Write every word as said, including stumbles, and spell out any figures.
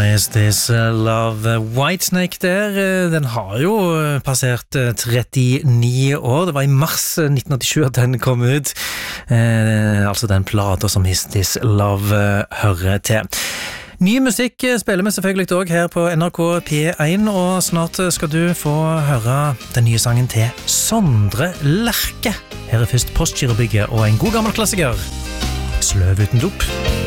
Is This Love? Whitesnake der, den har jo passert trettini år. Det var i mars nitten åttisju at den kom ut. Eh, altså den plata som Is This Love hører til. Ny musikk spiller vi selvfølgelig også her på N R K P én, og snart skal du få høre den nye sangen til Sondre Lerche. Her er først Postgirobygget og en god gammel klassiker, Sløv uten dop.